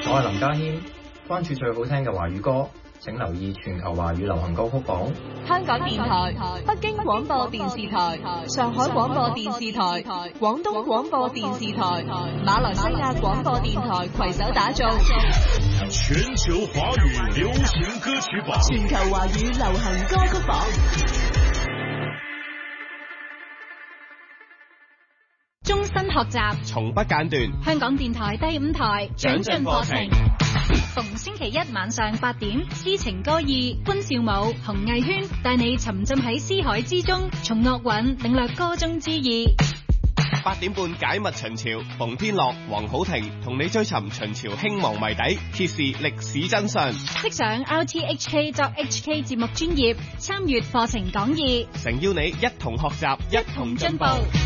我係林家謙，關注最好聽嘅華語歌，請留意全球華語流行歌曲榜。 香港電台、北京廣播電視台、上海廣播電視台、廣東廣播電視台、馬來西亞廣播電台攜手打造全球華語流行歌曲榜。 全球華語流行歌曲榜。終身學習， 從不間斷。 香港電台第5台長進課程，逢星期一晚上8點，詩情歌意，潘少武、洪藝軒帶你沉浸喺詩海之中，從樂韻領略歌中之意。 8點半解密秦朝，馮天樂、黃好婷同你追尋秦朝興亡謎底，揭示歷史真相。 即上 RTHK.HK 節目專頁，參閱課程講義， 誠邀你一同學習，一同進步。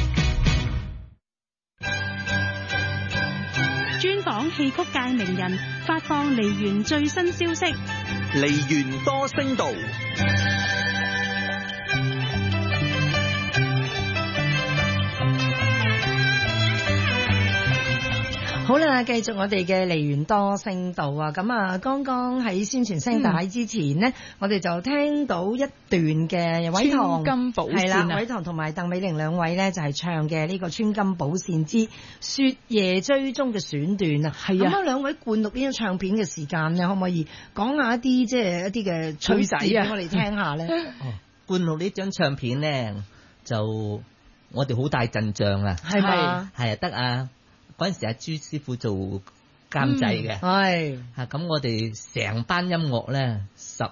專訪戲曲界名人，發放梨園最新消息。 梨園多聲道。 好啦，繼續我哋嘅梨園多聲道啊！咁啊，剛剛喺宣傳聲帶之前呢，我哋就聽到一段嘅韋棠金寶係啦，韋棠同埋鄧美玲兩位呢，就係唱嘅呢個《穿金寶線之雪夜追蹤》嘅選段啊！係啊，咁兩位灌錄呢張唱片嘅時間呢，可唔可以講下一啲即係一啲嘅趣仔啊？我哋聽下呢。 灌錄呢張唱片呢，就我哋好大陣仗啊！ 係咪？係啊，得啊！嗰陣時阿朱師傅做監製嘅， 係咁我哋成班音樂咧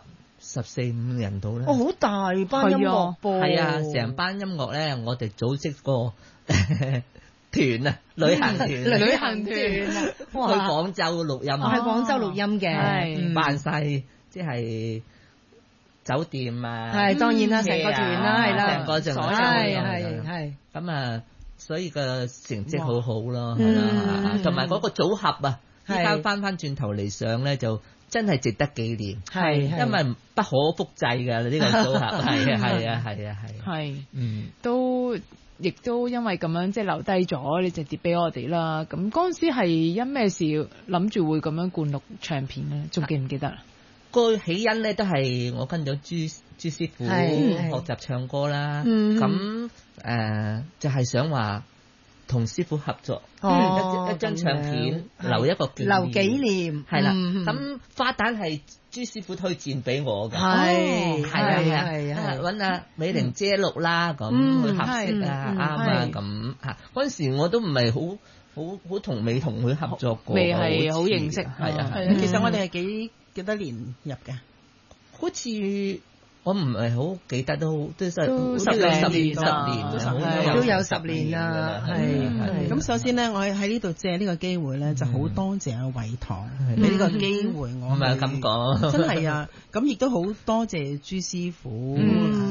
14-15人到啦， 好大班音樂噃， 係啊，成班音樂咧，我哋組織個團啊，旅行團啊，去廣州錄音， 喺廣州錄音嘅， 辦晒即係酒店啊， 係當然啦，成個團啦，係啦， 成個就係咁啊。所以個成績好好咯，係啦，同埋嗰個組合啊，依家翻轉頭嚟上咧，就真係值得紀念，係因為不可複製㗎呢個組合，係， 亦都因為咁樣即係留低咗呢隻碟俾我哋啦。咁嗰陣時係因咩事諗住會咁樣灌錄唱片咧？仲記唔記得？ 個起因咧都係我跟咗朱師傅學習唱歌啦，咁就係想話同師傅合作，一張唱片留一個紀念， 係啦。咁花旦係朱師傅推薦俾我嘅，係揾阿美玲姐錄啦，咁佢合適啊，啱啊，咁嚇嗰陣時我都唔係好同未同佢合作過， 未係好認識， 係啊。 其實我哋係幾多年入嘅？ 好似我唔係好記得，都10年， 都有10年啦。係咁，首先呢，我喺呢度借呢個機會咧，就好多謝阿韋棠俾呢個機會我。 唔係咁講， 真係啊！咁亦都好多謝朱師傅，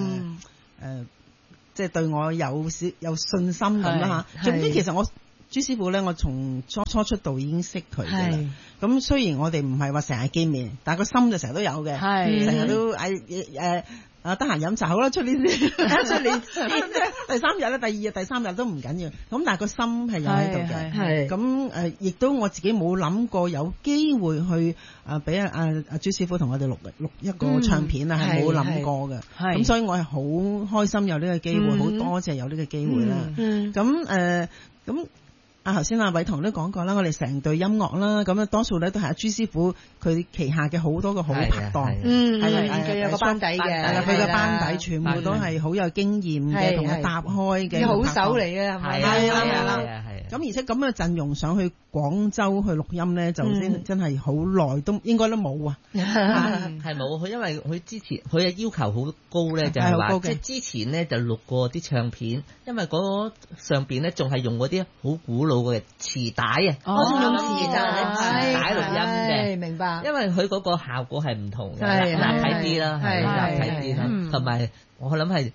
即係對我有信心咁啦嚇。總之其實我朱師傅咧，我從初出道已經識佢嘅啦。咁雖然我哋唔係話成日見面，但係個心就成日都有嘅，成日都得閒飲茶好啦，出年先，出年第3日咧，第2日、第3日都唔緊要。咁但係個心係有喺度嘅，咁亦都我自己冇諗過有機會去俾阿朱師傅同我哋錄一個唱片啊，係冇諗過嘅。咁所以我係好開心有呢個機會，好多謝有呢個機會啦。咁頭先阿韋棠都講過啦，我哋成隊音樂啦，咁多數咧都係阿朱師傅佢旗下嘅好多個好拍檔， 佢有個班底嘅， 佢個班底全部都係好有經驗嘅，同佢搭開嘅好手嚟嘅，係咪？ 係。咁而且咁嘅陣容上去廣州去錄音咧，就真係好耐都應該都冇啊， 係冇佢，因為佢之前佢嘅要求好高咧，就係話即係之前咧就錄過啲唱片，因為嗰上邊咧仲係用嗰啲好古老嘅磁帶啊， 用磁帶錄音嘅， 明白？ 因為佢嗰個效果係唔同嘅，立體啲啦，係立體啲啦，同埋我諗係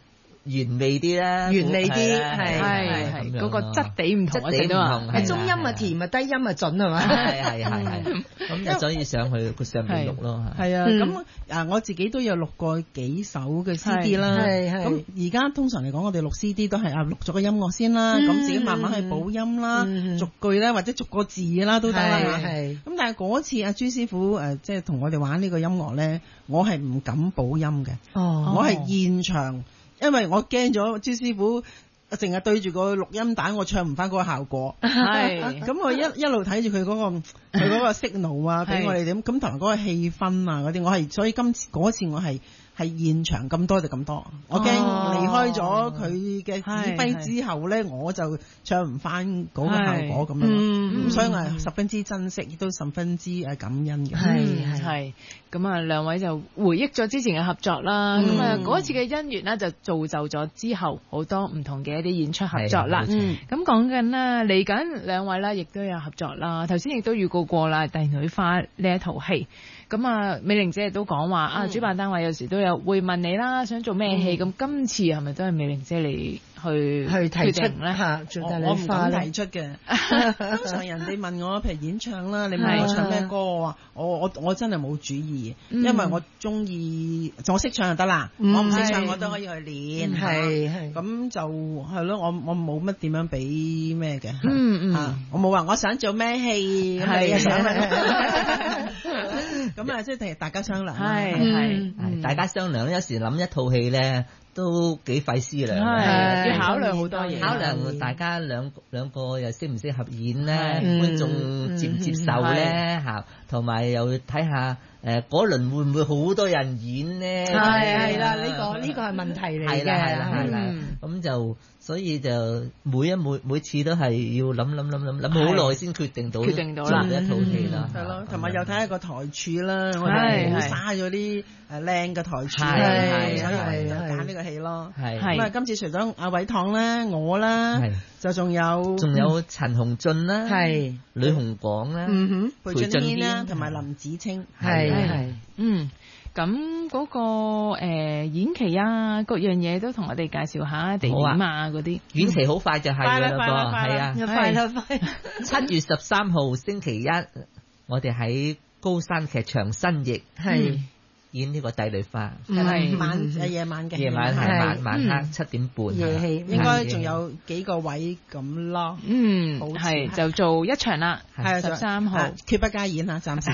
原味啲啦， 原味啲係嗰個質地唔同， 質地唔同， 係中音啊甜啊，低音啊準係嘛？ 係，咁就所以上去佢上面錄咯。 係啊，咁我自己都有錄過幾首嘅 CD 啦。咁而家通常嚟講，我哋錄 CD 都係錄咗個音樂先啦，咁自己慢慢去補音啦，逐句咧或者逐個字啦都得啦。咁但係嗰次阿朱師傅即係同我哋玩呢個音樂咧，我係唔敢補音嘅。我係現場。因為我驚咗朱師傅淨係對住個錄音帶，我唱唔翻嗰個效果。係，咁我一路睇住佢嗰個 signal 啊，俾我哋點，咁同埋嗰個氣氛啊嗰啲，所以嗰次我係現場咁多就咁多，我驚離開咗佢嘅指揮之後咧，我就唱唔翻嗰個效果咁樣。所以我係十分之珍惜，亦都十分之感恩嘅。 係，咁啊兩位就回憶咗之前嘅合作啦。咁啊嗰次嘅姻緣咧就造就咗之後好多唔同嘅一啲演出合作啦。咁講緊啦，嚟緊兩位咧亦都有合作啦。頭先亦都預告過啦，《帝女花》呢一套戲。咁啊，美玲姐亦都講話主辦單位有時都有會問你啦，想做咩戲？咁今次係咪都係美玲姐嚟去提出咧？ 我唔敢提出嘅。通常人哋問我，譬如演唱啦，你問我唱咩歌，我真係冇主意，因為我中意，我識唱就得啦。我唔識唱，我都可以去練。係咁就係咯，我冇乜點樣俾咩嘅。我冇話我想做咩戲，係想咁啊，即係大家商量， 係大家商量。有時諗一套戲咧，都幾費思量， 要考量好多嘢， 考量大家兩個又適唔適合演咧，觀眾接唔接受咧嚇，同埋又睇下嗰輪會唔會好多人演咧？ 係啦，呢個係問題嚟嘅。 係啦，咁就所以就每次都係要諗好耐先決定到做一套戲啦。 係咯，同埋又睇下個台柱啦，我哋唔好嘥咗啲靚嘅台柱，所以係揀呢個戲咯。咁啊，今次除咗阿偉棠啦，我啦，就仲有陳鴻俊啦，呂鴻廣啦， 裴俊軒啦，同埋林子清。 咁嗰個演期啊，各樣嘢都同我哋介紹下地點啊嗰啲。 演期好快就係㗎啦噃，係啊， 快 7月13號星期一，我哋喺高山劇場新翼演呢個帝女花， 係夜晚嘅， 晚黑7點半， 夜戲應該仲有幾個位咁咯。 係就做一場啦，13號決不加演嚇，暫時。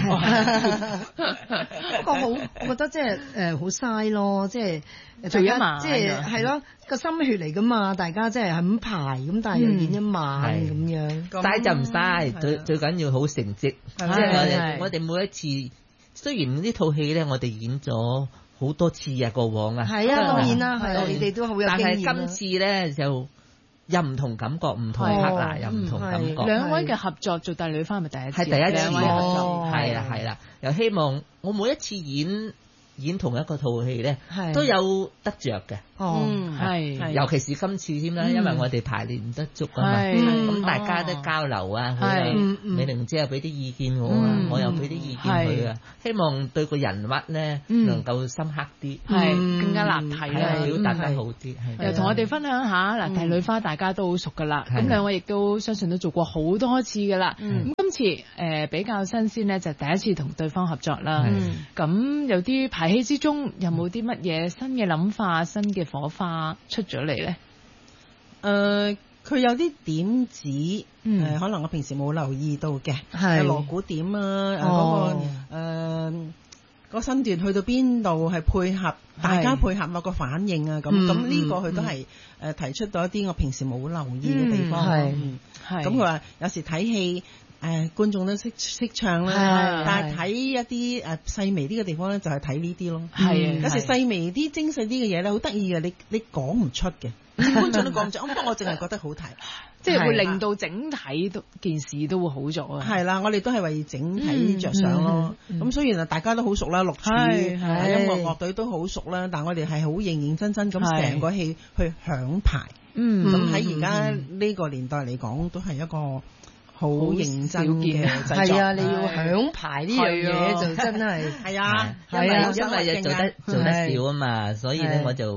不過好，我覺得即係好嘥咯，即係做一晚， 即係咯個心血嚟噶嘛，大家即係咁排咁，但係又演一晚咁樣， 嘥就唔嘥，最緊要好成績。即係我哋每一次。雖然呢套戲咧，我哋演咗好多次啊，過往啊， 係啊，當然啦，係你哋都好有經驗。 但係今次咧就又唔同感覺，唔同客啦，又唔同感覺。 兩位嘅合作做帝女花係咪第一次？ 係第一次，係啦，又希望我每一次演同一個套戲咧，都有得着嘅。係，尤其是今次添啦，因為我哋排練得足啊嘛，咁大家都交流啊，美玲姐又俾啲意見我啊，我又俾啲意見佢啊，希望對個人物咧能夠深刻啲， 更加立體啦， 表達得好啲。 又同我哋分享下嗱，帝女花大家都好熟噶啦，咁兩位亦都相信都做過好多次噶啦，咁今次比較新鮮咧，就第一次同對方合作啦。咁有啲排戲之中有冇啲乜嘢新嘅諗法、新嘅火花出咗嚟咧？ 佢有啲點子，可能我平時冇留意到嘅，有鑼鼓點啊，個身段去到邊度係配合大家配合某個反應啊，咁呢個佢都係提出到一啲我平時冇留意嘅地方。咁佢話有時睇戲。觀眾都識唱啦，但係睇一啲細微啲嘅地方咧，就係睇呢啲咯。有時細微啲、精細啲嘅嘢咧，好得意嘅，你講唔出嘅，觀眾都講唔出。不過我淨係覺得好睇， 即係會令到整體件事都會好咗啊。 係啦，我哋都係為整體着想咯。咁雖然大家都好熟啦，六柱音樂樂隊都好熟啦，但係我哋係好認認真真咁成個戲去響排。咁喺而家呢個年代嚟講，都係一個好認真嘅製作。 係啊，你要響排呢樣嘢就真係係啊， 因為做得少啊嘛，所以咧我就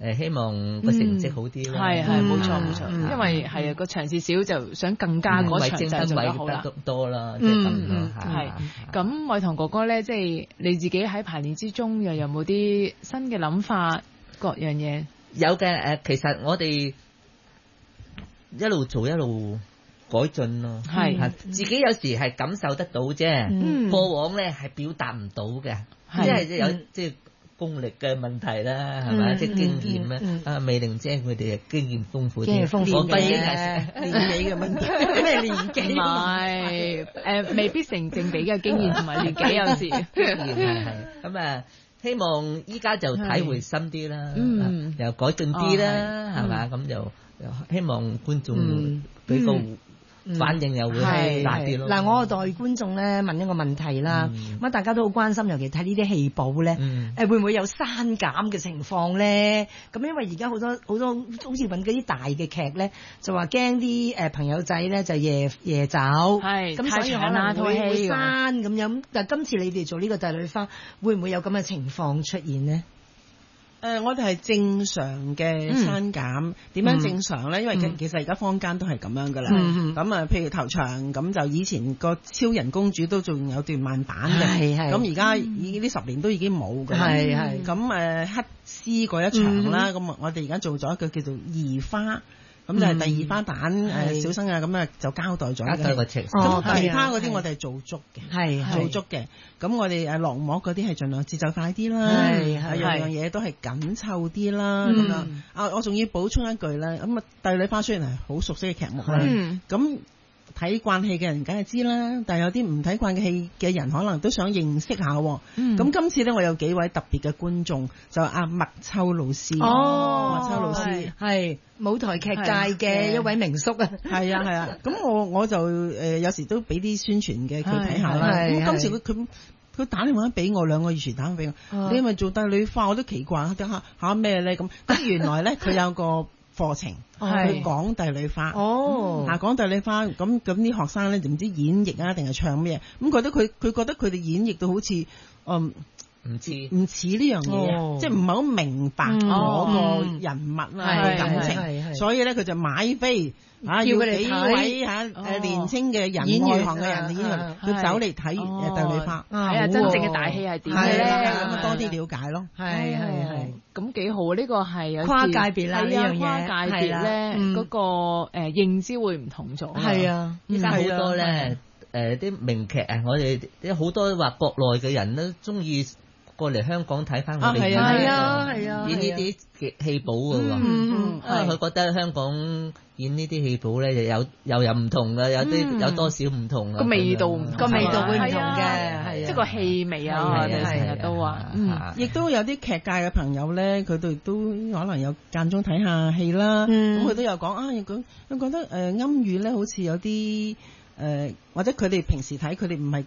希望個成績好啲啦。 係冇錯，因為係個場次少就想更加嗰場就做得好啦。 多啦，即係咁咯。 係咁，偉棠哥哥咧，即係你自己喺排練之中又有冇啲新嘅諗法？各樣嘢有嘅其實我哋一路做一路改進咯，自己有時係感受得到啫，過往咧係表達唔到嘅，即係有即係功力嘅問題啦，係咪？即係經驗咧，美玲姐佢哋經驗豐富啲，我畢竟係年紀嘅問題，咩年紀？ 唔係未必成正比嘅經驗同埋年紀有時， 係咁希望依家就體會深啲啦，又改進啲啦，係嘛？咁就希望觀眾俾個反應又會大啲咯。 嗱，我代觀眾咧問一個問題啦，咁大家都好關心，尤其睇呢啲戲補咧，會唔會有刪減嘅情況咧？咁因為而家好多好似揾嗰啲大嘅劇咧，就話驚啲朋友仔咧就夜走，咁所以可能會刪咁樣。但係今次你哋做呢個帝女花，會唔會有咁嘅情況出現呢？ 我哋係正常嘅刪減，點樣正常咧？因為其實而家坊間都係咁樣噶啦。咁譬如頭場咁就以前個超人公主都仲有段慢板嘅，咁而家已經呢10年都已經冇㗎啦。咁黑絲嗰一場啦，咁我哋而家做咗一個叫做二花。咁就係第二花旦小生啊，咁就交代咗嘅。咁其他嗰啲我哋係做足嘅，做足嘅。咁我哋落幕嗰啲係盡量節奏快啲啦，樣嘢都係緊湊啲啦。咁樣我仲要補充一句啦。咁帝女花雖然係好熟悉嘅劇目啦，咁睇慣戲嘅人梗係知啦，但係有啲唔睇慣嘅戲嘅人可能都想認識下。咁今次咧，我有幾位特別嘅觀眾，就阿麥秋老師。麥秋老師係舞台劇界嘅一位名宿啊。 係啊。咁我就有時都俾啲宣傳嘅佢睇下啦。咁今次佢打電話俾我，2個月前打電話俾我，你係咪做帝女花？我都奇怪，下咩咧？咁原來咧佢有個課程去講帝女花，講帝女花，咁啲學生咧就唔知演繹啊定係唱咩，咁覺得佢覺得佢哋演繹到好似唔似呢樣嘢，即係唔係好明白嗰個人物嘅感情，所以咧佢就買飛要幾位年青嘅人外行嘅人佢走嚟睇帝女花， 睇下真正嘅大戲係點嘅咧， 咁多啲了解咯。 係咁幾好啊！呢個係有跨界別啦，呢樣嘢跨界別咧嗰個認知會唔同咗。 係啊， 依家好多咧啲名劇啊，我哋好多話國內嘅人都中意過嚟香港睇翻我哋演呢啲戲寶嘅喎，佢覺得香港演呢啲戲寶咧又有唔同嘅，有多少唔同個味道會唔同嘅， 即係個氣味啊！我哋成日都話， 亦都有啲劇界嘅朋友咧，佢哋都可能有間中睇下戲啦，咁佢都有講佢覺得暗語咧好似有啲或者佢哋平時睇佢哋唔係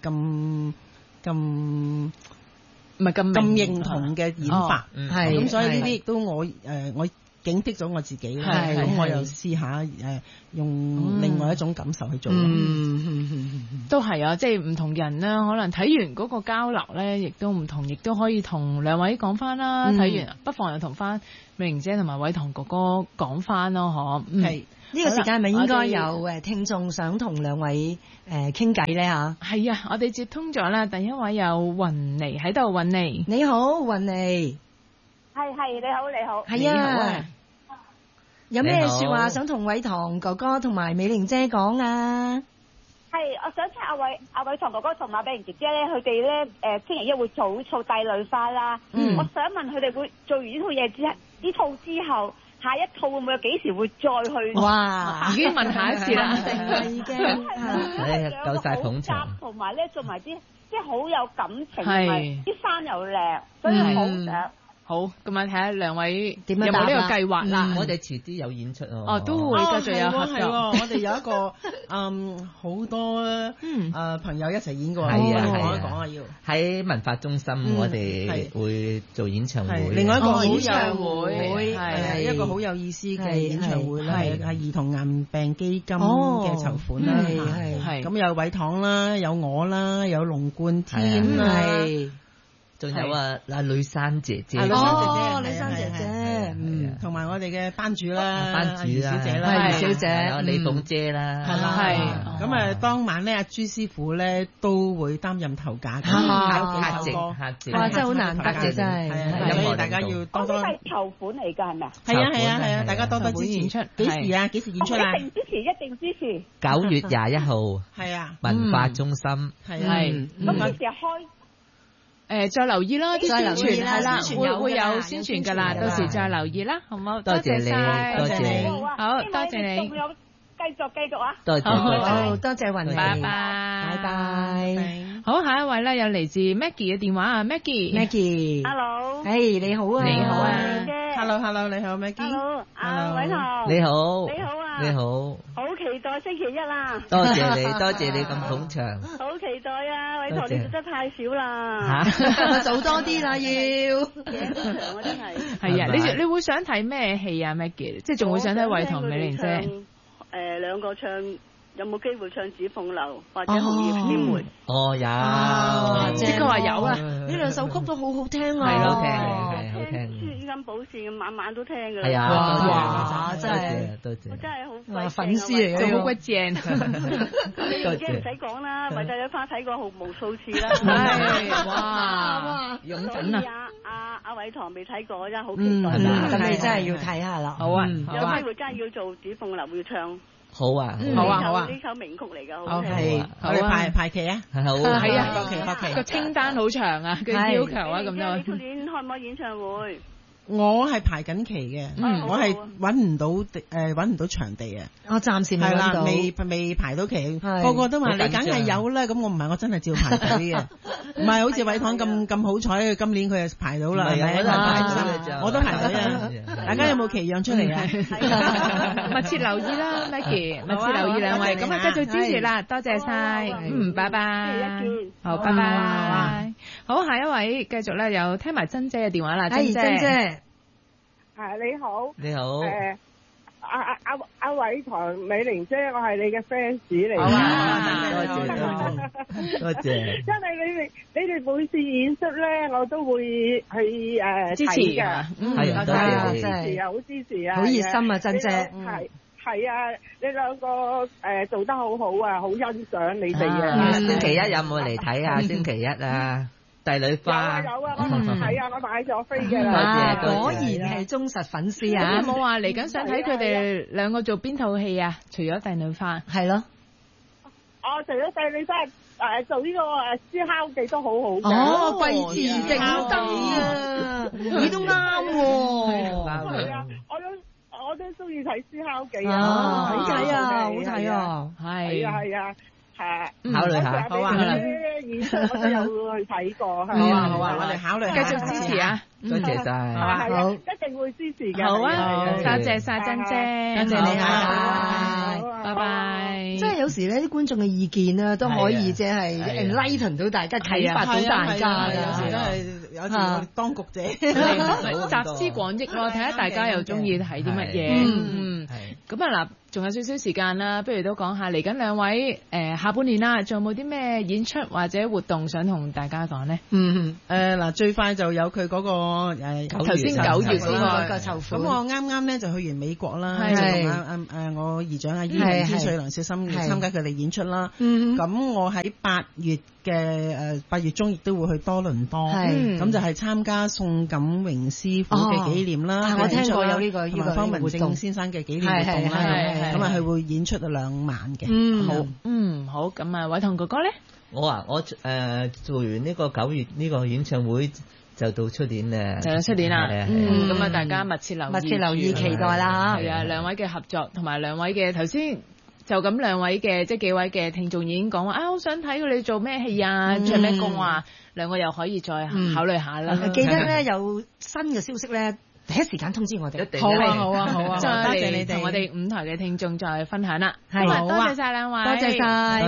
咁認同嘅演法，咁所以呢啲亦都我警惕咗我自己啦，咁我又試下用另外一種感受去做。 都係啊，即係唔同人啦，可能睇完嗰個交流咧，亦都唔同，亦都可以同兩位講翻啦。睇完不妨又同翻美玲姐同埋偉棠哥哥講翻咯，嗬。係呢個時間係咪應該有聽眾想同兩位傾偈咧嚇？ 係啊，我哋接通咗啦，第一位有雲妮喺度，雲妮你好，雲妮。 係你好。 係啊。有咩説話想同偉棠哥哥同埋美玲姐講啊？ 係，我想請阿偉棠哥哥同埋美玲姐姐咧，佢哋咧星期一會早做帝女花啦。我想問佢哋會做完呢套之後，下一套會唔會幾時會再去？ 哇！已經問下一次啦， 已經夠晒捧場， 同埋咧做埋啲即係好有感情，同埋啲衫又靚，所以好想。 好，咁啊睇下兩位有冇呢個計劃啦。 我哋遲啲有演出都會繼續有合作。 我哋有一個好多朋友一齊演過。 係講一講啊，要喺文化中心，我哋會做演唱會。 另外一個好演唱會一個好有意思嘅演唱會啦，係兒童癌病基金嘅籌款啦。係咁有偉棠啦，有我啦，有龍冠天啦。 仲有呂珊姐姐， 呂珊姐姐， 同埋我哋嘅班主啦， 班主小姐啦， 係小姐， 李鳳姐啦， 係啦，係。咁啊，當晚咧，阿朱師傅咧都會擔任頭架，客席， 哇，真係好難得嘅，真係。 所以大家要多多。 係籌款嚟㗎，係咪啊？ 係啊，大家多多支持演出。幾時啊？幾時演出啊？ 一定支持。 9月21號。 係啊。 文化中心。 係。 咁幾時開？ 再留意啦，啲宣傳係啦，會有宣傳㗎啦， 的到時再留意啦，好唔好？ 多謝你，多謝你， 好多謝你， 繼續啊！ 多謝， 多謝雲妮， 拜拜， 拜拜。 好，下一位咧有嚟自 Maggie 嘅電話啊 ，Maggie，Hello，你好啊， 你好啊 ，Hello，你好 Maggie，Hello， 偉棠， 你好， 你好，好期待星期一啦！ 多謝你咁捧場， 好期待啊！偉棠，你做得太少啦， 做多啲啦要， 場真係， 係啊，你會想睇咩戲啊 Maggie？即係仲會想睇偉棠美玲姐？ 兩個唱有冇機會唱《紫鳳樓》或者《紅葉仙梅》？ 有， 即刻話有啊！ 呢兩首曲都好好聽啊， 係好聽，好聽。 朱金寶善晚晚都聽㗎啦。 係啊， 哇！真係， 多謝， 我真係好鬼粉絲嚟嘅， 好鬼正。 多謝，唔使講啦，維特有花睇過無數次啦。 係，哇！勇緊啊！ 阿偉棠未睇過，真係好期待。 咁你真係要睇下啦。 好啊， 有機會真係要做《紫鳳樓》要唱。 好啊， 呢首名曲嚟㗎，好聽。 我哋排期啊， 係啊， 排期。 個清單好長啊，個要求啊咁樣。 你出年開唔開演唱會？ 我係排緊期嘅，我係揾唔到場地啊！ 我暫時未揾到， 未排到期，個個都話你梗係有啦，咁我唔係，我真係照排隊嘅，唔係好似偉棠咁好彩，今年佢又排到啦，我都排隊啊！大家有冇期讓出嚟啊？ 密切留意啦 ，Maggie，密切留意兩位，咁啊繼續支持啦，多謝晒，拜拜，好，拜拜，好，下一位繼續咧，有聽埋珍姐嘅電話啦，珍姐。 你好， 你好。 阿偉棠美玲姐，我係你嘅 fans 嚟嘅。 多謝。 因為你哋每次演出咧，我都會去支持嘅。 係多謝支持啊，好支持啊， 好熱心啊，珍姐。 係啊，你兩個做得好好啊，好欣賞你哋啊。 星期一有冇嚟睇啊？星期一啊？帝女花有啊，我睇啊，我買咗飛嘅啦。 果然係忠實粉絲啊！ 有冇話嚟緊想睇佢哋兩個做邊套戲啊？除咗帝女花， 係咯。 除咗帝女花，做呢個燒烤記都好好嘅。 哦，貴池正燈啊，你都啱喎。 係啊，我都中意睇燒烤記啊。 好睇啊，好睇啊， 係啊。 考慮下， 好啊！演出我都有去睇過， 好啊，我哋考慮下， 繼續支持啊！ 多謝晒， 好，一定會支持嘅。 好啊，多謝晒珍姐， 多謝你啊， 拜拜。 即係有時咧，啲觀眾嘅意見咧都可以即係 enlighten 到大家，啟發到大家㗎。 有時都係有時我哋當局者集思廣益咯，睇下大家又中意睇啲乜嘢。咁啊嗱，仲有少少時間啦，不如都講下嚟緊兩位下半年啦，仲有冇啲咩演出或者活動想同大家講呢？ 嗱，最快就有佢嗰個頭先9月嗰個籌款。 咁我啱啱咧就去完美國啦，就同我姨丈阿姨天翠梁小心參加佢哋演出啦。咁我喺8月中亦都會去多倫多，咁就係參加宋錦榮師傅嘅紀念啦。 我聽過有呢個方文正先生嘅紀念活動啦。咁啊，佢會演出2晚嘅。 好，咁啊，偉棠哥哥咧， 我做完呢個9月呢個演唱會就到出年咧， 啦。咁啊，大家密切留意， 期待啦。 係啊，兩位嘅合作同埋兩位嘅頭先。就咁兩位嘅即係幾位嘅聽眾已經講話好想睇佢哋做咩戲啊，唱咩歌啊，兩個又可以再考慮下啦。 記得咧有新嘅消息咧，第一時間通知我哋。 好啊，多謝你哋同我哋5台嘅聽眾再分享啦。好啊，多謝晒兩位，多謝晒。